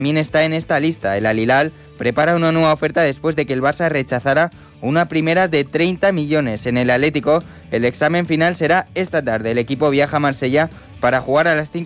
también está en esta lista. El Al-Hilal prepara una nueva oferta después de que el Barça rechazara una primera de 30 millones. En el Atlético, el examen final será esta tarde. El equipo viaja a Marsella para jugar a las 5